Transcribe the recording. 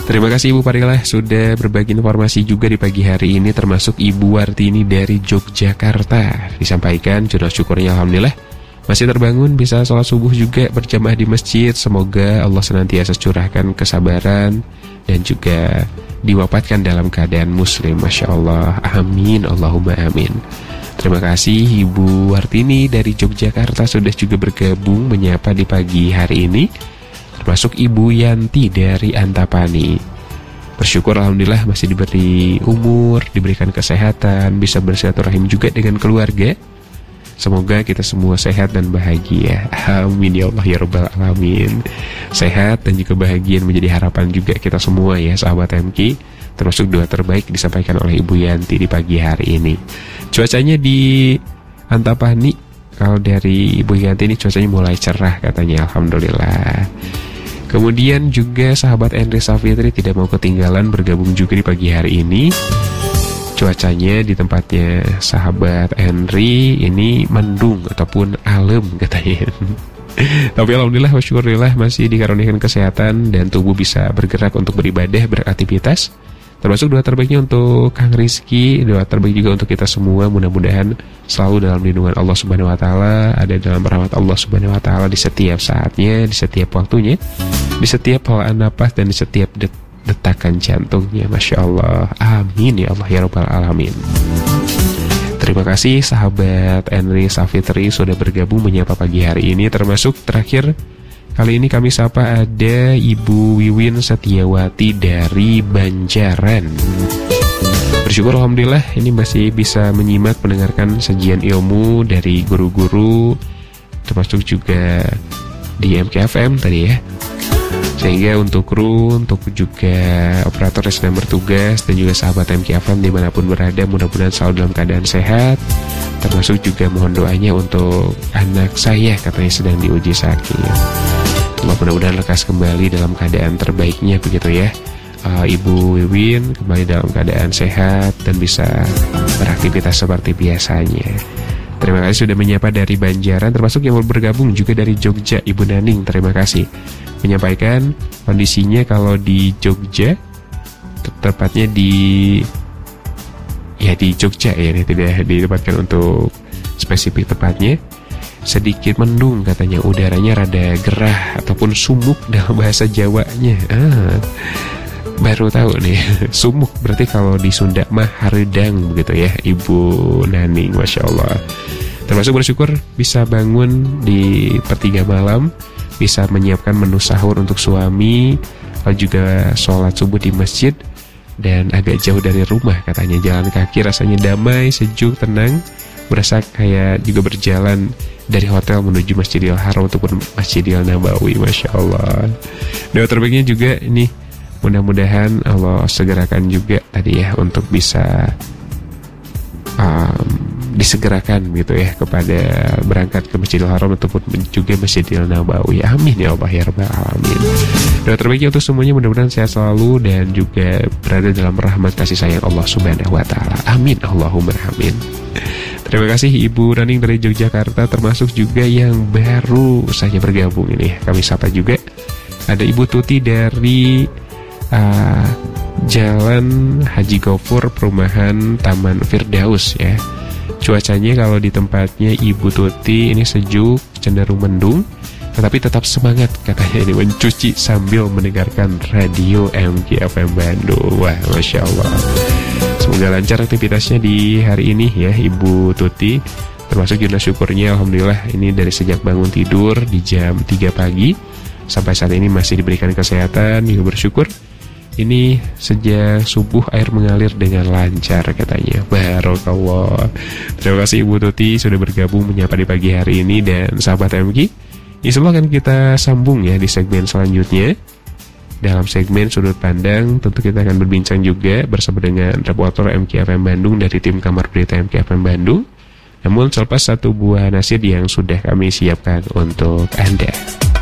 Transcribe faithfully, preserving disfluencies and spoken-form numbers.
Terima kasih Ibu Parilah sudah berbagi informasi juga di pagi hari ini, termasuk Ibu Wartini dari Yogyakarta. Disampaikan jurnal syukurnya alhamdulillah masih terbangun, bisa sholat subuh juga berjamaah di masjid. Semoga Allah senantiasa curahkan kesabaran dan juga diwafatkan dalam keadaan muslim. Masya Allah, amin, Allahumma amin. Terima kasih Ibu Wartini dari Yogyakarta sudah juga bergabung menyapa di pagi hari ini. Termasuk Ibu Yanti dari Antapani. Bersyukur alhamdulillah masih diberi umur, diberikan kesehatan, bisa bersilaturahim juga dengan keluarga. Semoga kita semua sehat dan bahagia. Amin ya Allah ya Rabbal Alamin. Sehat dan juga bahagia menjadi harapan juga kita semua ya sahabat M K. Termasuk doa terbaik disampaikan oleh Ibu Yanti di pagi hari ini. Cuacanya di Antapani, kalau dari Ibu Yanti ini cuacanya mulai cerah katanya, alhamdulillah. Kemudian juga sahabat Henry Safitri tidak mau ketinggalan bergabung juga di pagi hari ini. Cuacanya di tempatnya sahabat Henry ini mendung ataupun alem katanya. Tapi alhamdulillah wa syukurillah masih dikaruniakan kesehatan dan tubuh bisa bergerak untuk beribadah, beraktivitas. Termasuk doa terbaiknya untuk Kang Rizky, doa terbaik juga untuk kita semua. Mudah-mudahan selalu dalam lindungan Allah Subhanahu Wa Taala, ada dalam rahmat Allah Subhanahu Wa Taala di setiap saatnya, di setiap waktunya, di setiap helaan napas dan di setiap det detakan jantungnya. Masya Allah, amin ya Allah ya Rabbal Alamin. Terima kasih sahabat Henry Safitri sudah bergabung menyapa pagi hari ini. Termasuk terakhir kali ini kami sapa ada Ibu Wiwin Setiawati dari Banjaran. Bersyukur alhamdulillah ini masih bisa menyimak mendengarkan sajian ilmu dari guru-guru, termasuk juga di M K F M tadi ya. Sehingga untuk kru, untuk juga operator yang sedang bertugas dan juga sahabat M K F M dimanapun berada, mudah-mudahan selalu dalam keadaan sehat. Termasuk juga mohon doanya untuk anak saya, katanya sedang diuji sakit. Allah mudah-mudahan lekas kembali dalam keadaan terbaiknya begitu ya. uh, Ibu Wiwin kembali dalam keadaan sehat dan bisa beraktivitas seperti biasanya. Terima kasih sudah menyapa dari Banjaran, termasuk yang mau bergabung juga dari Jogja, Ibu Naning. Terima kasih menyampaikan kondisinya kalau di Jogja, tepatnya di ya di Jogja ya, ini tidak ditempatkan untuk spesifik tepatnya. Sedikit mendung katanya, udaranya rada gerah ataupun sumuk dalam bahasa Jawanya. Ah, baru tahu nih, sumuk berarti kalau di Sunda mah haredang begitu ya Ibu Naning, Masya Allah. Termasuk bersyukur bisa bangun di pertiga malam, bisa menyiapkan menu sahur untuk suami, lalu juga sholat subuh di masjid, dan agak jauh dari rumah katanya. Jalan kaki rasanya damai, sejuk, tenang, berasa kayak juga berjalan dari hotel menuju Masjidil Haram ataupun Masjidil Nabawi. Masya Allah. Doa terbaiknya juga ini, mudah-mudahan Allah segerakan juga tadi ya untuk bisa um, disegerakan gitu ya kepada berangkat ke Masjidil Haram ataupun juga Masjidil Nabawi. Amin ya Allah ya Rabbal Alamin. Doa terbaiknya untuk semuanya, mudah-mudahan sehat selalu dan juga berada dalam rahmat kasih sayang Allah Subhanahu Wa Taala. Amin Allahumma amin. Terima kasih Ibu Raning dari Yogyakarta, termasuk juga yang baru saja bergabung ini. Kami sapa juga ada Ibu Tuti dari uh, Jalan Haji Gofur, Perumahan Taman Firdaus ya. Cuacanya kalau di tempatnya Ibu Tuti ini sejuk, cenderung mendung, tetapi tetap semangat katanya ini mencuci sambil mendengarkan radio M K F M Bandung. Wah, Masya Allah. Semoga lancar aktivitasnya di hari ini ya Ibu Tuti. Termasuk jurnal syukurnya alhamdulillah ini dari sejak bangun tidur di jam tiga pagi sampai saat ini masih diberikan kesehatan. Juga bersyukur ini sejak subuh air mengalir dengan lancar katanya. Barokallah. Terima kasih Ibu Tuti sudah bergabung menyapa di pagi hari ini. Dan sahabat M K, insyaallah akan kita sambung ya di segmen selanjutnya. Dalam segmen Sudut Pandang tentu kita akan berbincang juga bersama dengan reporter M K F M Bandung dari tim Kamar Berita M K F M Bandung. Namun selepas satu buah nasihat yang sudah kami siapkan untuk Anda.